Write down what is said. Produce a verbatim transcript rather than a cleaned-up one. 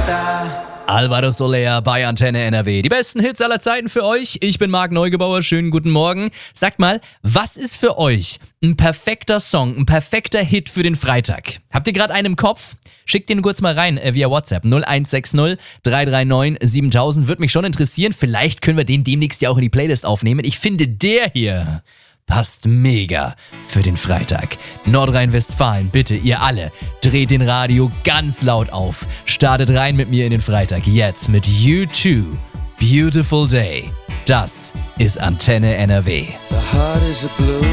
Alvaro Soler bei Antenne N R W. Die besten Hits aller Zeiten für euch. Ich bin Marc Neugebauer. Schönen guten Morgen. Sagt mal, was ist für euch ein perfekter Song, ein perfekter Hit für den Freitag? Habt ihr gerade einen im Kopf? Schickt den kurz mal rein äh, via WhatsApp null eins sechs null drei drei neun siebentausend. Würde mich schon interessieren. Vielleicht können wir den demnächst ja auch in die Playlist aufnehmen. Ich finde, der hier passt mega für den Freitag. Nordrhein-Westfalen, bitte, ihr alle, dreht den Radio ganz laut auf. Startet rein mit mir in den Freitag. Jetzt mit U zwei, Beautiful Day. Das ist Antenne N R W.